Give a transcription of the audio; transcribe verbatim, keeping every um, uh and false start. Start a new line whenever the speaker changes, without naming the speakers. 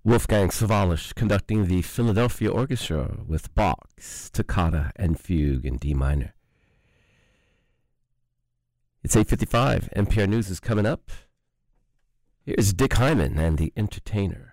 Wolfgang Sawallisch conducting the Philadelphia Orchestra with Bach's Toccata and Fugue in D minor. It's eight fifty-five. N P R News is coming up. Here's Dick Hyman and the Entertainer.